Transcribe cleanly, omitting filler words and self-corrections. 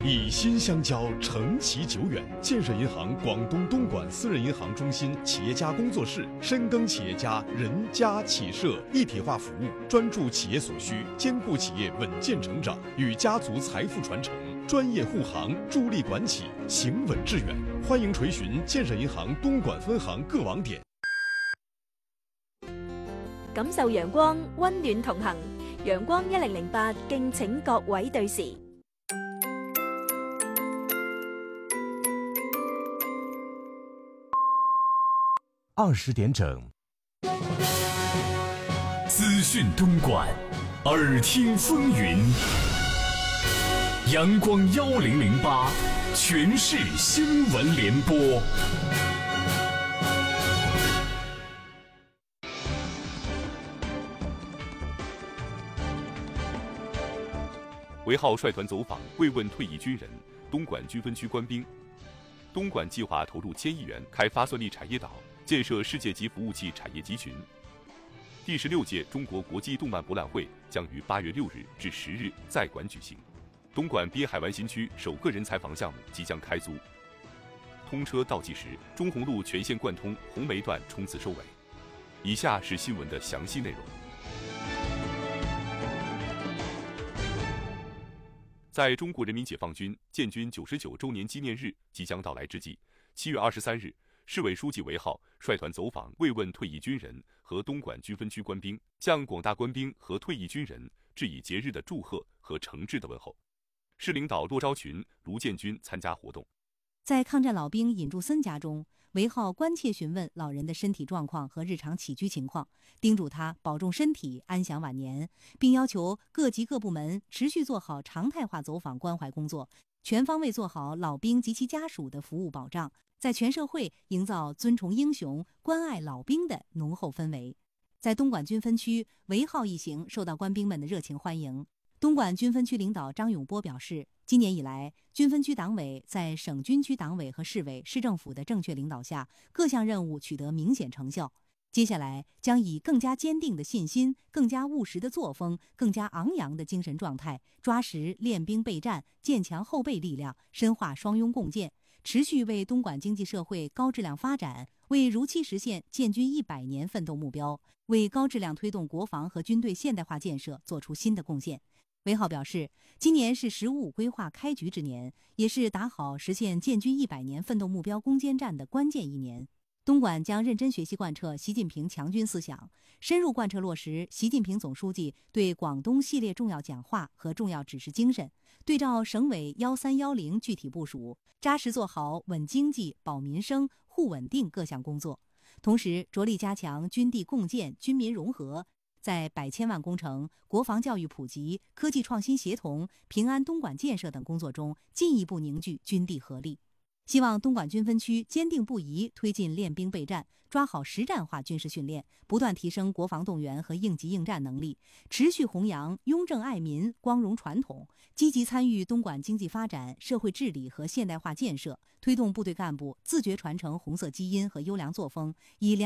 以心相交，承其久远。建设银行广东东莞私人银行中心企业家工作室，深耕企业家人家企社一体化服务，专注企业所需，兼顾企业稳健成长与家族财富传承。专业护航，助力管企，行稳致远。欢迎垂询建设银行东莞分行各网点。 感受陽光，溫暖同行。陽光1008，敬請各位對時。 20點整， 資訊東莞，耳聽風雲。陽光1008，全市新聞聯播。 韦浩率团走访慰问退役军人，东莞军分区官兵。东莞计划投入1000亿元开发算力产业岛，建设世界级服务器产业集群。第16届中国国际动漫博览会将于8月6日至10日在馆举行。东莞滨海湾新区首个人才房项目即将开租。通车倒计时，中红路全线贯通红梅段冲刺收尾。以下是新闻的详细内容。在中国人民解放军建军99周年纪念日即将到来之际，7月23日，市委书记韦浩率团走访慰问退役军人和东莞军分区官兵，向广大官兵和退役军人致以节日的祝贺和诚挚的问候。市领导骆昭群、卢建军参加活动。 在抗战老兵尹柱森家中，韦浩关切询问老人的身体状况和日常起居情况，叮嘱他保重身体，安享晚年，并要求各级各部门持续做好常态化走访关怀工作，全方位做好老兵及其家属的服务保障，在全社会营造尊崇英雄、关爱老兵的浓厚氛围。在东莞军分区，韦浩一行受到官兵们的热情欢迎。东莞军分区领导张永波表示，今年以来，军分区党委在省军区党委和市委、市政府的正确领导下，各项任务取得明显成效。接下来将以更加坚定的信心、更加务实的作风、更加昂扬的精神状态，抓实练兵备战，建强后备力量，深化双拥共建，持续为东莞经济社会高质量发展，为如期实现建军100年奋斗目标，为高质量推动国防和军队现代化建设做出新的贡献。韦浩表示，今年是“十五五”规划开局之年，也是打好实现建军100年奋斗目标攻坚战的关键一年。东莞将认真学习贯彻习近平强军思想，深入贯彻落实习近平总书记对广东系列重要讲话和重要指示精神，对照省委1310具体部署，扎实做好稳经济、保民生、护稳定各项工作。同时，着力加强军地共建、军民融合，在百千万工程、国防教育普及、科技创新协同、平安东莞建设等工作中进一步凝聚军地合力。希望东莞军分区坚定不移推进练兵备战，抓好实战化军事训练，不断提升国防动员和应急应战能力，持续弘扬雍正爱民、光荣传统，积极参与东莞经济发展、社会治理和现代化建设，推动部队干部自觉传承红色基因和优良作风，以